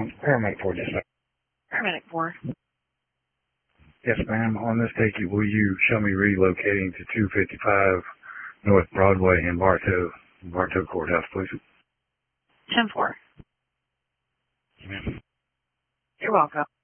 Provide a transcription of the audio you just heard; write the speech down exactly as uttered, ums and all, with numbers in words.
Paramedic four, yes, sir. Paramedic four. Yes, ma'am. On this ticket, will you show me relocating to two fifty-five North Broadway in Bartow, Bartow Courthouse, please? ten four. Yes, ma'am. You're welcome.